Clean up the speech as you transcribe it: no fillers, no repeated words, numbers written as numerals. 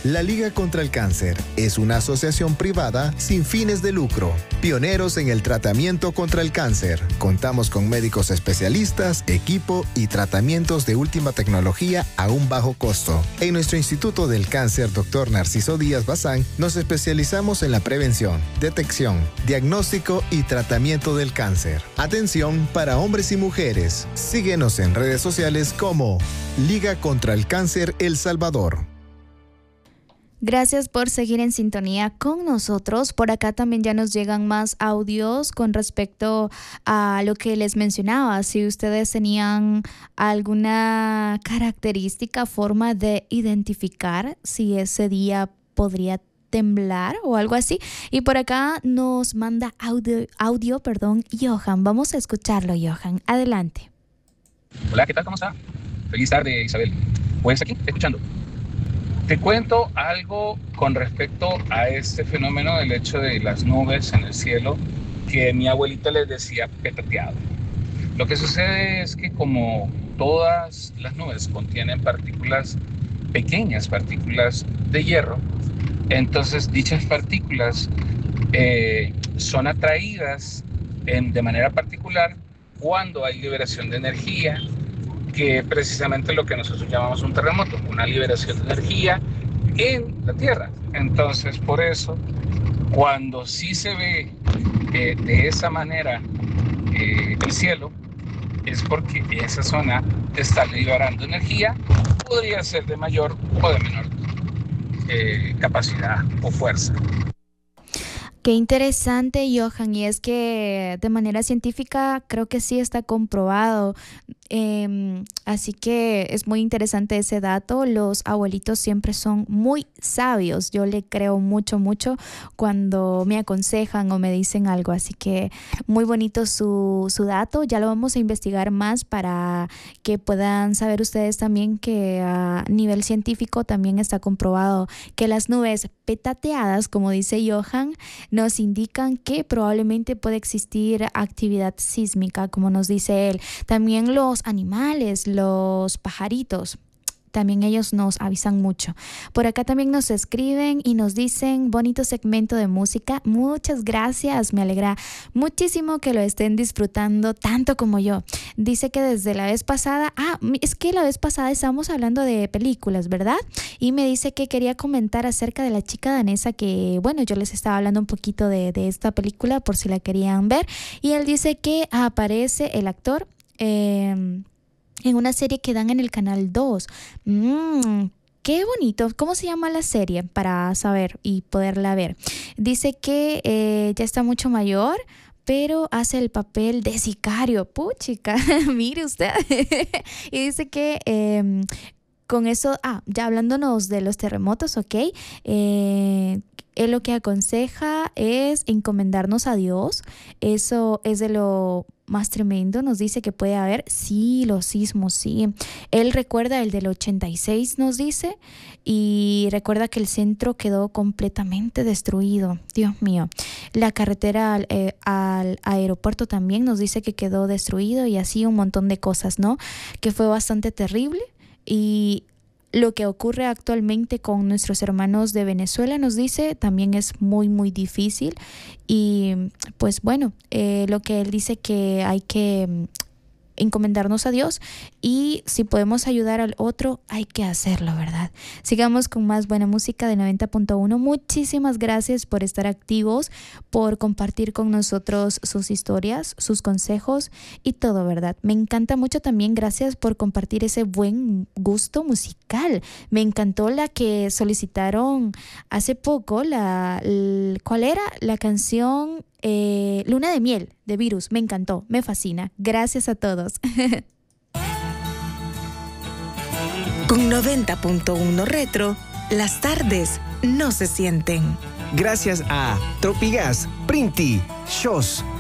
La Liga contra el Cáncer es una asociación privada sin fines de lucro, pioneros en el tratamiento contra el cáncer. Contamos con médicos especialistas, equipo y tratamientos de última tecnología a un bajo costo. En nuestro Instituto del Cáncer Dr. Narciso Díaz Bazán nos especializamos en la prevención, detección, diagnóstico y tratamiento del cáncer. Atención para hombres y mujeres. Síguenos en redes sociales como Liga contra el Cáncer El Salvador. Gracias por seguir en sintonía con nosotros. Por acá también ya nos llegan más audios con respecto a lo que les mencionaba. Si ustedes tenían alguna característica, forma de identificar si ese día podría temblar o algo así. Y por acá nos manda audio, Johan. Vamos a escucharlo, Johan. Adelante. Hola, ¿qué tal? ¿Cómo está? Feliz tarde, Isabel. Pues aquí, escuchando. Te cuento algo con respecto a este fenómeno del hecho de las nubes en el cielo, que mi abuelita les decía petateado. Lo que sucede es que como todas las nubes contienen partículas, pequeñas partículas de hierro, entonces dichas partículas son atraídas de manera particular cuando hay liberación de energía, que es precisamente lo que nosotros llamamos un terremoto, una liberación de energía en la Tierra. Entonces, por eso, cuando sí se ve de esa manera el cielo, es porque esa zona está liberando energía, podría ser de mayor o de menor capacidad o fuerza. Qué interesante, Johan, y es que de manera científica creo que sí está comprobado. Así que es muy interesante ese dato. Los abuelitos siempre son muy sabios. Yo le creo mucho cuando me aconsejan o me dicen algo. Así que muy bonito su dato. Ya lo vamos a investigar más para que puedan saber ustedes también que a nivel científico también está comprobado que las nubes petateadas, como dice Johan, nos indican que probablemente puede existir actividad sísmica, como nos dice él. También los animales, los pajaritos, también ellos nos avisan mucho. Por acá también nos escriben y nos dicen bonito segmento de música. Muchas gracias, me alegra muchísimo que lo estén disfrutando tanto como yo. Dice que desde la vez pasada, es que la vez pasada estábamos hablando de películas, ¿verdad? Y me dice que quería comentar acerca de la chica danesa, que bueno, yo les estaba hablando un poquito de esta película por si la querían ver. Y él dice que aparece el actor en una serie que dan en el Canal 2. Qué bonito. ¿Cómo se llama la serie? Para saber y poderla ver. Dice que ya está mucho mayor, pero hace el papel de sicario. Puchica, mire usted. Y dice que con eso, ya hablándonos de los terremotos, ¿ok? Él lo que aconseja es encomendarnos a Dios. Eso es de lo más tremendo. Nos dice que puede haber, sí, los sismos, sí. Él recuerda el del 86, nos dice, y recuerda que el centro quedó completamente destruido. Dios mío. La carretera al aeropuerto también nos dice que quedó destruido y así un montón de cosas, ¿no? Que fue bastante terrible. Y lo que ocurre actualmente con nuestros hermanos de Venezuela, nos dice, también es muy difícil. Y pues bueno, lo que él dice que hay que encomendarnos a Dios y si podemos ayudar al otro hay que hacerlo, ¿verdad? Sigamos con más buena música de 90.1. Muchísimas gracias por estar activos, por compartir con nosotros sus historias, sus consejos y todo, ¿verdad? Me encanta mucho también, gracias por compartir ese buen gusto musical. Me encantó la que solicitaron hace poco, ¿cuál era? La canción Luna de Miel de Virus. Me encantó, me fascina. Gracias a todos. Con 90.1 Retro, las tardes no se sienten. Gracias a Tropigas, Printi, Shows,